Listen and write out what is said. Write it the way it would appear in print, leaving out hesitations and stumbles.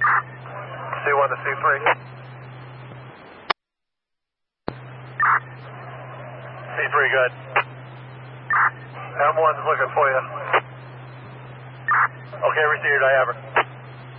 C1 to C3. C3, good. M1's looking for you. Okay, receive your diameter.